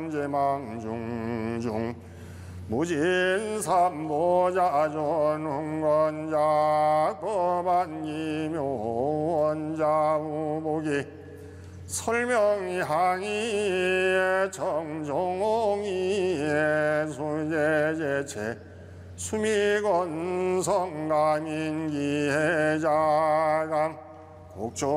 제망중중 무진삼보자존흥건자 법안기묘원자우복이 설명향이 정종홍이 수제제체 수미건성감인기해자감 곡조